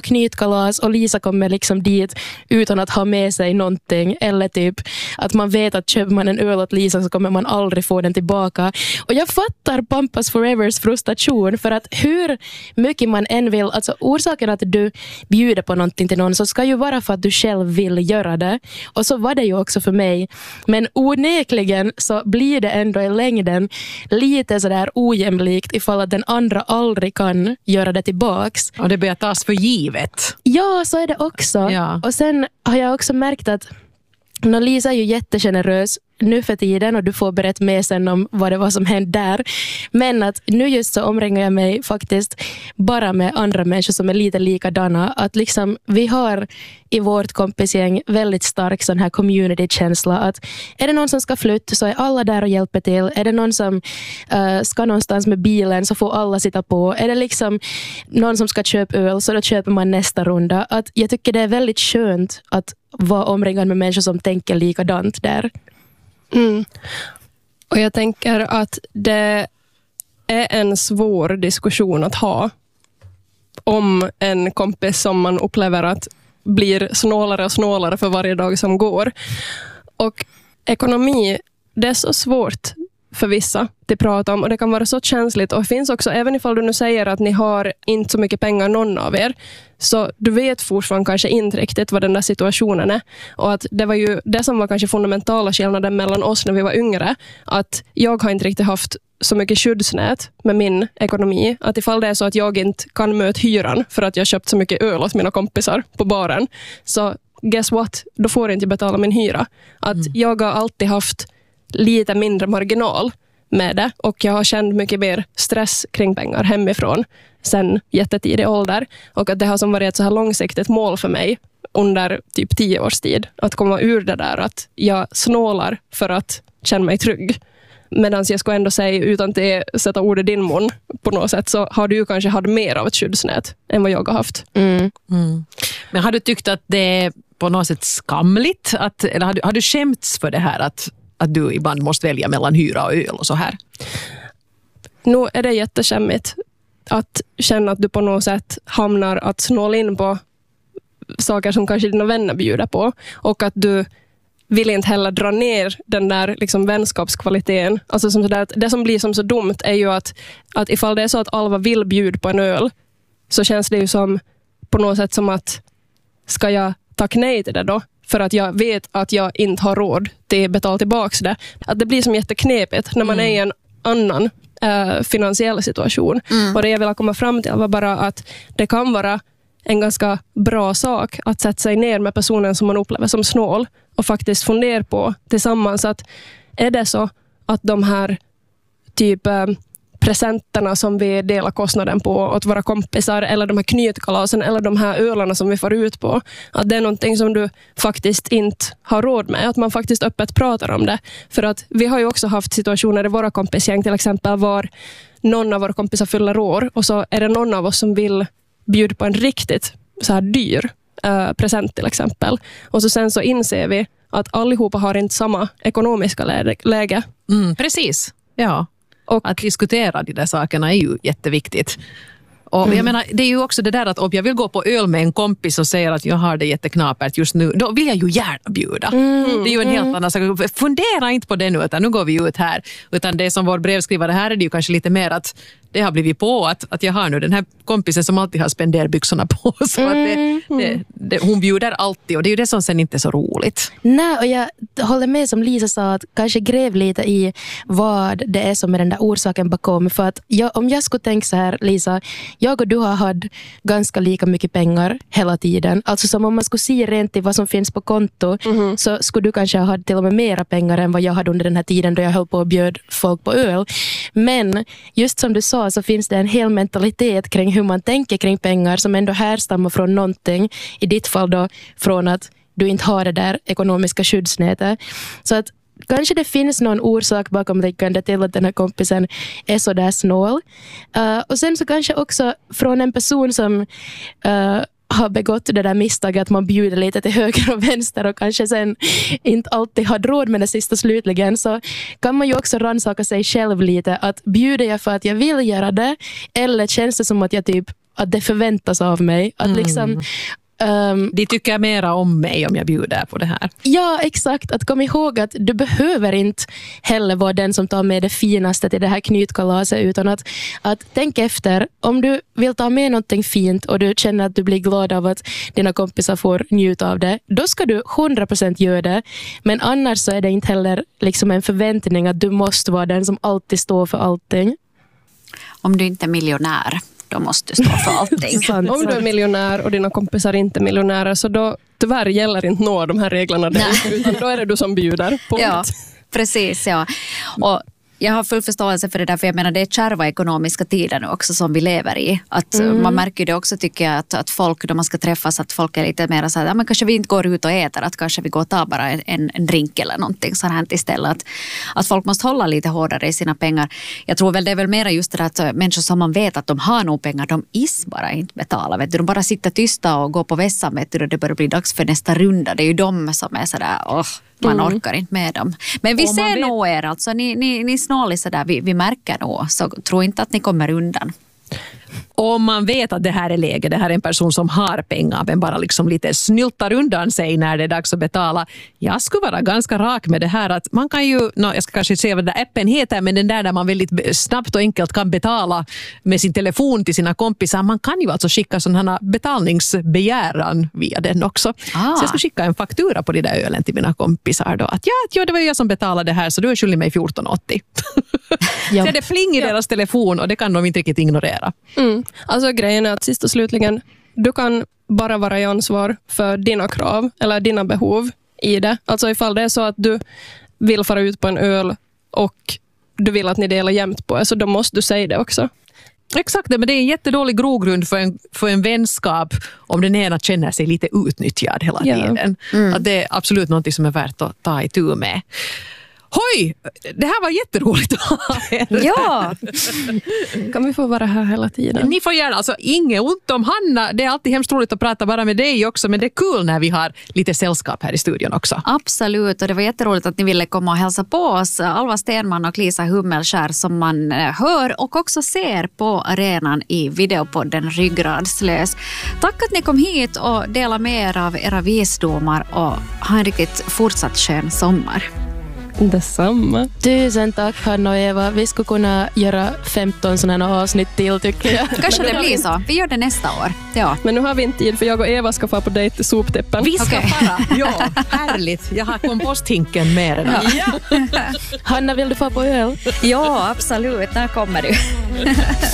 knytkalas och Lisa kommer liksom dit utan att ha med sig någonting, eller typ att man vet att köper man en öl åt Lisa så kommer man aldrig få den tillbaka. Och jag fattar Pampas Forevers frustration, för att hur mycket man än vill, alltså orsaken att du bjuder på någonting till någon så ska ju vara för att du själv vill göra det. Och så var det ju också för mig. Men onekligen så blir det ändå i längden lite sådär ojämlikt ifall att den andra aldrig kan göra det tillbaks. Och det börjar tas för givet. Ja, så är det också. Ja. Och sen har jag också märkt att Lisa är ju jättegenerös nu för tiden, och du får berätta med sen om vad det var som hände där. Men att nu just så omringar jag mig faktiskt bara med andra människor som är lite likadana. Att liksom vi har i vårt kompisgäng väldigt stark sån här community-känsla. Att är det någon som ska flytta så är alla där och hjälper till. Är det någon som ska någonstans med bilen så får alla sitta på. Är det liksom någon som ska köpa öl så då köper man nästa runda. Att jag tycker det är väldigt skönt att vara omringad med människor som tänker likadant där. Mm. Och jag tänker att det är en svår diskussion att ha om en kompis som man upplever att blir snålare och snålare för varje dag som går. Och ekonomi, det är så svårt för vissa att prata om, och det kan vara så känsligt. Och det finns också, även ifall du nu säger att ni har inte så mycket pengar någon av er, så du vet fortfarande kanske inte riktigt vad den där situationen är. Och att det var ju det som var kanske fundamentala skillnaden mellan oss när vi var yngre. Att jag har inte riktigt haft så mycket skyddsnät med min ekonomi. Att ifall det är så att jag inte kan möta hyran för att jag köpt så mycket öl åt mina kompisar på baren, så guess what? Då får jag inte betala min hyra. Att jag har alltid haft lite mindre marginal med det, och jag har känt mycket mer stress kring pengar hemifrån sen jättetidig ålder, och att det har som varit ett så här långsiktigt mål för mig under typ 10 års tid att komma ur det där att jag snålar för att känna mig trygg. Medan jag ska ändå säga, utan att sätta ord i din mun på något sätt, så har du ju kanske haft mer av ett skyddsnät än vad jag har haft. Men har du tyckt att det är på något sätt skamligt eller har du skämts för det här att du ibland måste välja mellan hyra och öl och så här? Nu är det jätteskämmigt att känna att du på något sätt hamnar att snåla in på saker som kanske dina vänner bjuder på, och att du vill inte heller dra ner den där liksom vänskapskvaliteten. Alltså som sådär, det som blir som så dumt är ju att ifall det är så att Alva vill bjuda på en öl, så känns det ju som på något sätt som att ska jag tacka nej till det då? För att jag vet att jag inte har råd till att betala tillbaka det. Att det blir som jätteknepigt när man är i en annan finansiell situation. Och det jag vill komma fram till var bara att det kan vara en ganska bra sak att sätta sig ner med personen som man upplever som snål och faktiskt fundera på tillsammans att är det så att de här typ presenterna som vi delar kostnaden på åt våra kompisar, eller de här knytkalasen eller de här ölarna som vi får ut på, att det är någonting som du faktiskt inte har råd med, att man faktiskt öppet pratar om det. För att vi har ju också haft situationer i våra kompisgäng till exempel var någon av våra kompisar fyller år, och så är det någon av oss som vill bjuda på en riktigt så här dyr present till exempel, och så sen så inser vi att allihopa har inte samma ekonomiska läge. Precis, ja. Och att diskutera de där sakerna är ju jätteviktigt. Och jag menar, det är ju också det där att om jag vill gå på öl med en kompis och säger att jag har det jätteknapert just nu, då vill jag ju gärna bjuda. Det är ju en helt annan sak. Fundera inte på det nu, utan nu går vi ut här. Utan det som vår brevskrivare här är det ju kanske lite mer att det har blivit på att jag har nu den här kompisen som alltid har spenderbyxorna på. Så att hon bjuder alltid, och det är ju det som sen inte är så roligt. Nej, och jag håller med som Lisa sa, att kanske gräv lite i vad det är som är den där orsaken bakom. För att om jag skulle tänka så här, Lisa, jag och du har haft ganska lika mycket pengar hela tiden. Alltså som om man skulle se rent i vad som finns på konto, så skulle du kanske ha haft till och med mera pengar än vad jag hade under den här tiden då jag höll på och bjöd folk på öl. Men just som du sa, så finns det en hel mentalitet kring hur man tänker kring pengar som ändå härstammar från någonting. I ditt fall då från att du inte har det där ekonomiska skyddsnätet. Så att kanske det finns någon orsak bakomliggande till att den här kompisen är så där snål. Och sen så kanske också från en person som har begått det där misstaget att man bjuder lite till höger och vänster och kanske sen inte alltid har råd med det sista slutligen, så kan man ju också rannsaka sig själv lite. Att bjuder jag för att jag vill göra det, eller känns det som att jag typ att det förväntas av mig. Att liksom, de tycker mera om mig om jag bjuder på det här. Ja, exakt. Att komma ihåg att du behöver inte heller vara den som tar med det finaste till det här knytkalaset, utan att tänk efter. Om du vill ta med någonting fint och du känner att du blir glad av att dina kompisar får njuta av det, då ska du 100% göra det. Men annars så är det inte heller liksom en förväntning att du måste vara den som alltid står för allting. Om du inte är miljonär, då måste du stå för allting. Om du är miljonär och dina kompisar inte är miljonärer, så då tyvärr gäller inte några av de här reglerna där, utan då är det du som bjuder. Punkt. Ja, precis. Ja. Och jag har full förståelse för det där, för jag menar det är kärva ekonomiska tider nu också som vi lever i. Att man märker det också, tycker jag, att folk, då man ska träffas, att folk är lite mer så här, ja, men kanske vi inte går ut och äter, att kanske vi går och tar bara en drink eller någonting så här istället. Att folk måste hålla lite hårdare i sina pengar. Jag tror väl det är väl mer just det att människor som man vet att de har nog pengar, de bara inte betala. Vet du? De bara sitter tysta och går på vässan, vet du, och det börjar bli dags för nästa runda. Det är ju de som är sådär, man orkar inte med dem. Men vi ser nog er, alltså ni snålisar där, vi märker nog, så tro inte att ni kommer undan. Om man vet att det här är läge, det här är en person som har pengar men bara liksom lite snyltar undan sig när det är dags att betala. Jag skulle vara ganska rak med det här att man kan ju, jag ska kanske se vad den där appen heter, men den där man väldigt snabbt och enkelt kan betala med sin telefon till sina kompisar. Man kan ju alltså skicka sådana betalningsbegäran via den också. Så jag ska skicka en faktura på de där ölen till mina kompisar då. Att ja, det var jag som betalade det här, så du är skyldig mig 14,80. Så är det pling i deras telefon och det kan de inte riktigt ignorera. Alltså grejen är att sist och slutligen, du kan bara vara i ansvar för dina krav eller dina behov i det. Alltså ifall det är så att du vill fara ut på en öl och du vill att ni delar jämnt på det, så då måste du säga det också. Exakt, men det är en jättedålig grogrund för en vänskap om den ena känner sig lite utnyttjad hela tiden. Att det är absolut något som är värt att ta itu med. Hoj! Det här var jätteroligt att ha er. Ja! Kan vi få vara här hela tiden? Ni får gärna, alltså inget ont om Hanna. Det är alltid hemskt roligt att prata bara med dig också, men det är kul när vi har lite sällskap här i studion också. Absolut, och det var jätteroligt att ni ville komma och hälsa på oss. Alva Stenman och Lisa Hummelskär som man hör och också ser på arenan i videopodden Ryggradslös. Tack att ni kom hit och delade med er av era visdomar och ha en riktigt fortsatt skön sommar. Detsamma. Tusen tack Hanna och Eva. Vi skulle kunna göra 15 sådana avsnitt till, tycker jag. Kanske det blir så. Vi gör det nästa år. Ja. Men nu har vi inte tid, för jag och Eva ska få på dejt till soptippen. Vi ska fara. Ja, härligt. Jag har komposthinken med redan. Hanna, vill du få på öl? Ja, absolut. När kommer du?